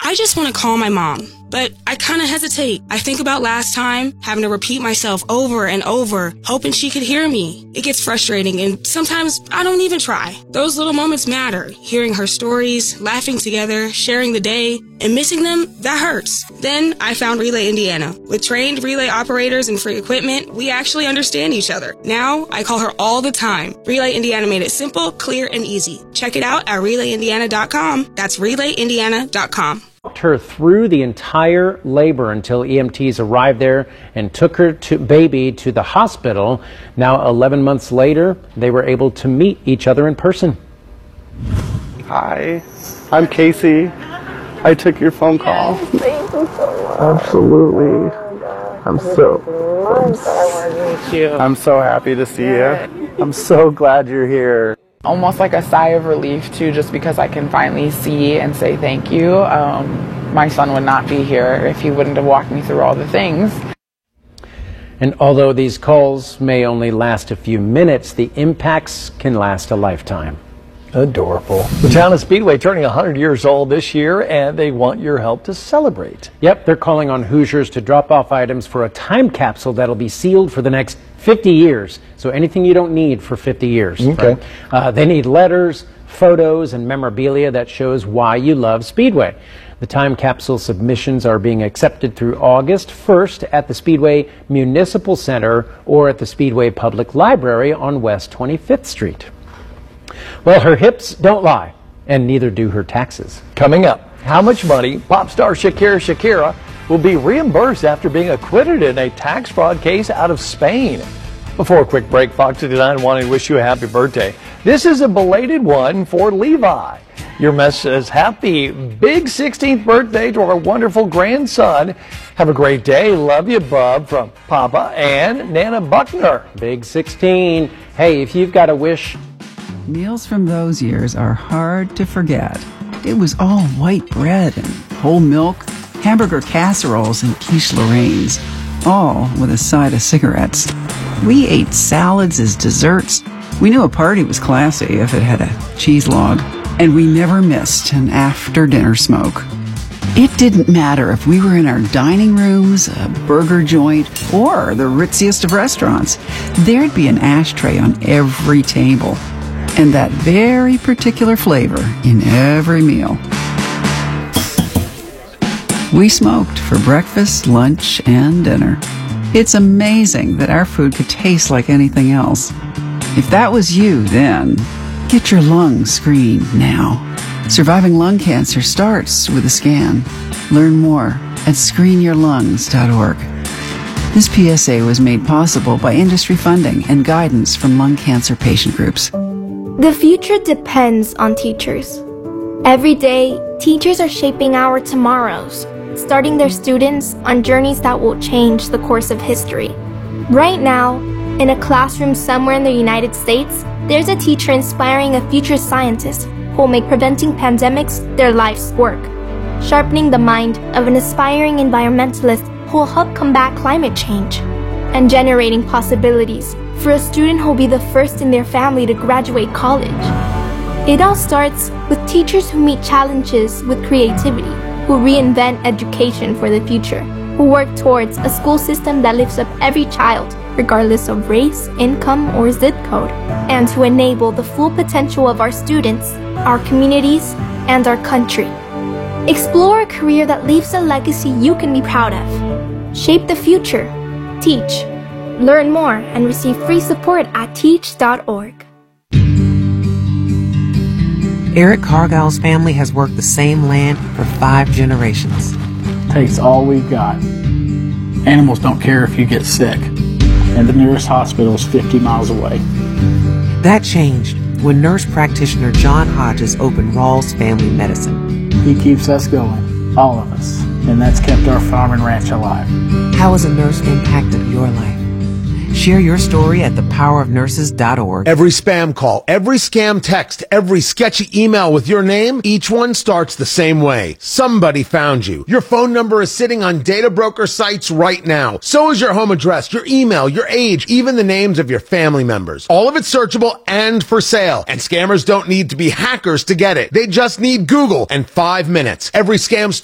I just want to call my mom, but I kind of hesitate. I think about last time, having to repeat myself over and over, hoping she could hear me. It gets frustrating, and sometimes I don't even try. Those little moments matter. Hearing her stories, laughing together, sharing the day, and missing them, that hurts. Then I found Relay Indiana. With trained relay operators and free equipment, we actually understand each other. Now, I call her all the time. Relay Indiana made it simple, clear, and easy. Check it out at RelayIndiana.com. That's RelayIndiana.com. Her through the entire labor until EMTs arrived there and took her baby to the hospital. Now, 11 months later, they were able to meet each other in person. Hi, I'm Casey. I took your phone call. Yes, thank you so much. Absolutely. I'm so happy to see you. I'm so glad you're here. Almost like a sigh of relief too, just because I can finally see and say thank you. My son would not be here if he wouldn't have walked me through all the things. And although these calls may only last a few minutes, the impacts can last a lifetime. Adorable. The town of Speedway turning 100 years old this year, and they want your help to celebrate. Yep, they're calling on Hoosiers to drop off items for a time capsule that'll be sealed for the next 50 years. So anything you don't need for 50 years. Okay. Right? They need letters, photos, and memorabilia that shows why you love Speedway. The time capsule submissions are being accepted through August 1st at the Speedway Municipal Center or at the Speedway Public Library on West 25th Street. Well, her hips don't lie, and neither do her taxes. Coming up, how much money pop star Shakira will be reimbursed after being acquitted in a tax fraud case out of Spain. Before a quick break, Fox 59 wanting to wish you a happy birthday. This is a belated one for Levi. Your message says, happy big 16th birthday to our wonderful grandson. Have a great day. Love you, Bub, from Papa and Nana Buckner. Big 16. Hey, if you've got a wish... Meals from those years are hard to forget. It was all white bread and whole milk, hamburger casseroles and quiche Lorraine's, all with a side of cigarettes. We ate salads as desserts. We knew a party was classy if it had a cheese log, and we never missed an after-dinner smoke. It didn't matter if we were in our dining rooms, a burger joint, or the ritziest of restaurants. There'd be an ashtray on every table, and that very particular flavor in every meal. We smoked for breakfast, lunch, and dinner. It's amazing that our food could taste like anything else. If that was you then, get your lungs screened now. Surviving lung cancer starts with a scan. Learn more at screenyourlungs.org. This PSA was made possible by industry funding and guidance from lung cancer patient groups. The future depends on teachers. Every day, teachers are shaping our tomorrows, starting their students on journeys that will change the course of history. Right now, in a classroom somewhere in the United States, there's a teacher inspiring a future scientist who will make preventing pandemics their life's work, sharpening the mind of an aspiring environmentalist who will help combat climate change, and generating possibilities for a student who will be the first in their family to graduate college. It all starts with teachers who meet challenges with creativity, who reinvent education for the future, who work towards a school system that lifts up every child, regardless of race, income, or zip code, and to enable the full potential of our students, our communities, and our country. Explore a career that leaves a legacy you can be proud of. Shape the future. Teach. Learn more and receive free support at teach.org. Eric Cargile's family has worked the same land for 5 generations. Takes all we've got. Animals don't care if you get sick, and the nearest hospital is 50 miles away. That changed when nurse practitioner John Hodges opened Rawls Family Medicine. He keeps us going, all of us, and that's kept our farm and ranch alive. How has a nurse impacted your life? Share your story at thepowerofnurses.org. Every spam call, every scam text, every sketchy email with your name, each one starts the same way. Somebody found you. Your phone number is sitting on data broker sites right now. So is your home address, your email, your age, even the names of your family members. All of it searchable and for sale. And scammers don't need to be hackers to get it. They just need Google and 5 minutes. Every scam